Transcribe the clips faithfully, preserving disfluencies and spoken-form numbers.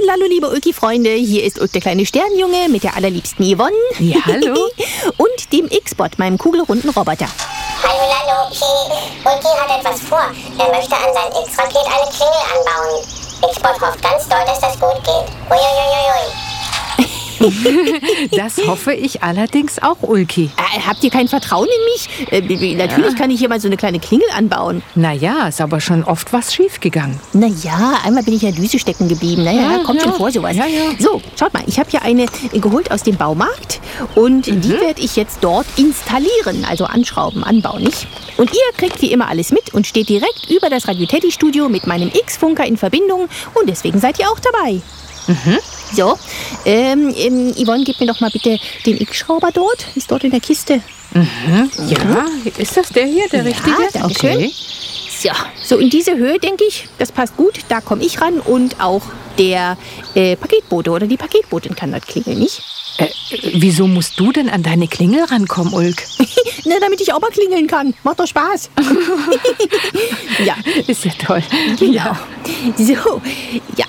Hallo, liebe Ulki-Freunde. Hier ist Ulk, der kleine Sternjunge, mit der allerliebsten Yvonne. Ja, hallo. Und dem X-Bot, meinem kugelrunden Roboter. Hallo, Laloki. Ulki hat etwas vor. Er möchte an sein X-Raket eine Klingel anbauen. X-Bot hofft ganz doll, dass das gut geht. Uiuiuiui. Das hoffe ich allerdings auch, Ulki. Äh, habt ihr kein Vertrauen in mich? Äh, natürlich ja. kann ich hier mal so eine kleine Klingel anbauen. Naja, ist aber schon oft was schiefgegangen. Naja, einmal bin ich in der Düse stecken geblieben. Naja, ja, kommt ja. schon vor sowas. Ja, ja. So, schaut mal, ich habe hier eine geholt aus dem Baumarkt. Und mhm. die werde ich jetzt dort installieren. Also anschrauben, anbauen, nicht? Und ihr kriegt wie immer alles mit und steht direkt über das Radio Teddy Studio mit meinem X-Funker in Verbindung. Und deswegen seid ihr auch dabei. Mhm. So, ähm, ähm, Yvonne, gib mir doch mal bitte den X-Schrauber dort. Ist dort in der Kiste. Mhm. Ja, ist das der hier, der ja, richtige? Danke schön. Okay. So, so in diese Höhe, denke ich, das passt gut. Da komme ich ran und auch der äh, Paketbote oder die Paketbotin kann dort klingeln, nicht? Äh, wieso musst du denn an deine Klingel rankommen, Ulk? Na, damit ich auch mal klingeln kann. Macht doch Spaß. Ja. Ist ja toll. Genau. Ja. So, ja.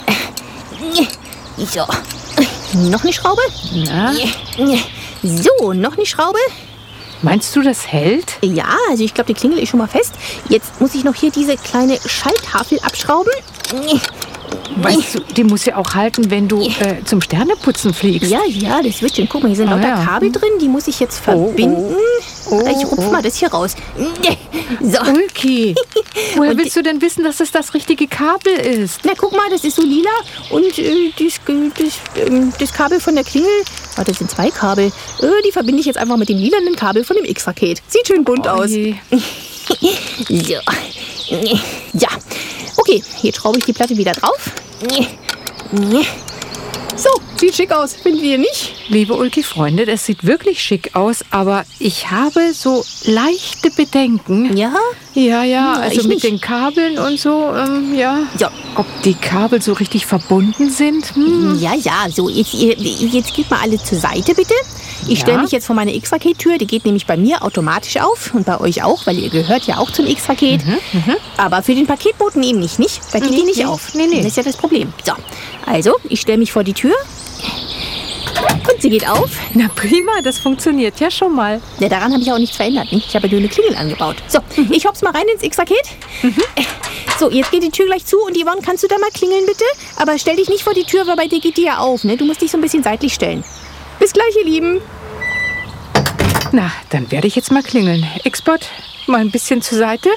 So, noch eine Schraube? Na? So, noch eine Schraube? Meinst du, das hält? Ja, also ich glaube, die Klingel ist schon mal fest. Jetzt muss ich noch hier diese kleine Schalltafel abschrauben. Weißt du, die muss ja auch halten, wenn du äh, zum Sterneputzen fliegst. Ja, ja, das wird schon. Guck mal, hier sind oh, lauter ja. Kabel drin, die muss ich jetzt verbinden. Oh, oh. Ich rupf mal das hier raus. So. Ulki, woher willst du denn wissen, dass es das richtige Kabel ist? Na, guck mal, das ist so lila und äh, das, das, äh, das Kabel von der Klingel, oh, das sind zwei Kabel, äh, die verbinde ich jetzt einfach mit dem lilanen Kabel von dem X-Raket. Sieht schön bunt oh, aus. Je. So. Ja. Okay, jetzt schraube ich die Platte wieder drauf. So, sieht schick aus, finden wir nicht? Liebe Ulki-Freunde, das sieht wirklich schick aus, aber ich habe so leichte Bedenken. Ja? Ja, ja, Hm, also ich mit nicht. den Kabeln und so, ähm, ja. Ja. Ob die Kabel so richtig verbunden sind? Hm. Ja, ja, so, jetzt, jetzt geht mal alle zur Seite, bitte. Ich Ja. stelle mich jetzt vor meine X-Raket-Tür, die geht nämlich bei mir automatisch auf und bei euch auch, weil ihr gehört ja auch zum X-Raket. Mhm, mhm. Aber für den Paketboten eben nicht, nicht? Da geht Nee, die nicht nee, auf. nee, nee. Das ist ja das Problem. So, also, ich stelle mich vor die Tür und sie geht auf. Na prima, das funktioniert ja schon mal. Ja, daran habe ich auch nichts verändert, nicht? Ich habe ja nur eine Klingel angebaut. So, ich hop's mal rein ins X-Raket. Mhm. So, jetzt geht die Tür gleich zu und Yvonne, kannst du da mal klingeln, bitte? Aber stell dich nicht vor die Tür, weil bei dir geht die ja auf, ne? Du musst dich so ein bisschen seitlich stellen. Bis gleich, ihr Lieben. Na, dann werde ich jetzt mal klingeln. X-Bot, mal ein bisschen zur Seite.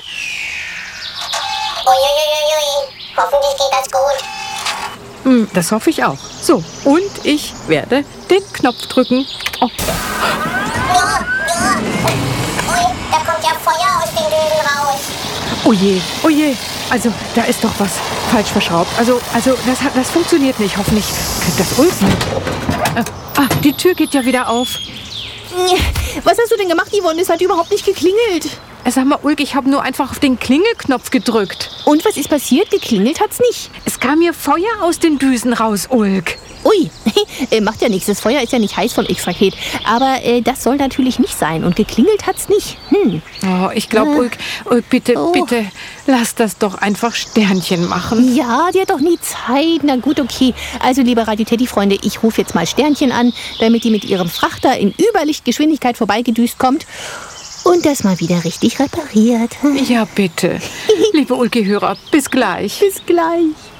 Uiuiuiui. Hoffentlich geht das gut. Hm, das hoffe ich auch. So, und ich werde den Knopf drücken. Oh. Ui, da kommt ja Feuer aus den Düsen raus. Oh je, oh je. Also, da ist doch was falsch verschraubt. Also, also das, hat, das funktioniert nicht. Hoffentlich kriegt das Ulk mit. Äh, ah, die Tür geht ja wieder auf. Was hast du denn gemacht, Yvonne? Es hat überhaupt nicht geklingelt. Äh, Sag mal, Ulk, ich habe nur einfach auf den Klingelknopf gedrückt. Und was ist passiert? Geklingelt hat's nicht. Es kam mir Feuer aus den Düsen raus, Ulk. Ui, äh, macht ja nichts. Das Feuer ist ja nicht heiß vom X-Raket. Aber äh, das soll natürlich nicht sein. Und geklingelt hat's nicht. Hm. Oh, ich glaube, Äh. Ulk, Ulk, bitte, Oh. bitte, lass das doch einfach Sternchen machen. Ja, die hat doch nie Zeit. Na gut, okay. Also, liebe Radio Teddy-Freunde, ich rufe jetzt mal Sternchen an, damit die mit ihrem Frachter in Überlichtgeschwindigkeit vorbeigedüst kommt und das mal wieder richtig repariert. Ja, bitte. Liebe Ulki-Hörer, bis gleich. Bis gleich.